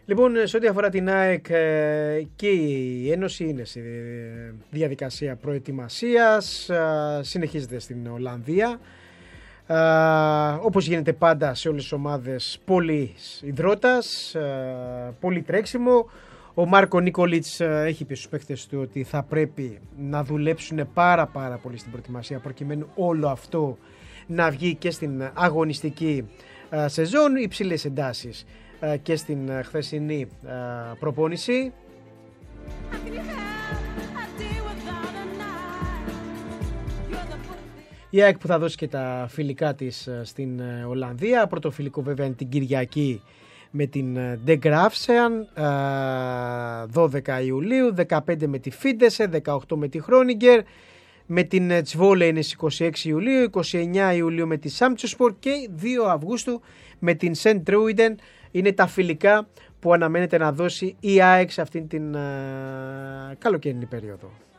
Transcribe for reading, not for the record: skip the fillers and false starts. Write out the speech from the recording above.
Λοιπόν, σε ό,τι αφορά την ΑΕΚ και η Ένωση είναι σε διαδικασία προετοιμασίας, συνεχίζεται στην Ολλανδία. Όπως γίνεται πάντα σε όλες τις ομάδες, πολύ υδρότας, πολύ τρέξιμο. Ο Μάρκο Νίκολιτς έχει πει στους παίκτες του ότι θα πρέπει να δουλέψουν πάρα πολύ στην προετοιμασία προκειμένου όλο αυτό να βγει και στην αγωνιστική σεζόν. Υψηλές εντάσεις και στην χθεσινή προπόνηση. Η ΑΕΚ που θα δώσει και τα φιλικά της στην Ολλανδία. Πρώτο φιλικό βέβαια είναι την Κυριακή με την De Graafschap, 12 Ιουλίου, 15 με τη Φίντεσε, 18 με τη Χρόνιγκερ, με την Τσβόλε είναι στις 26 Ιουλίου, 29 Ιουλίου με τη Σάμτσοσπορ και 2 Αυγούστου με την Σεντ Τρούιντεν. Είναι τα φιλικά που αναμένεται να δώσει η ΑΕΚ σε αυτήν την καλοκαιρινή περίοδο.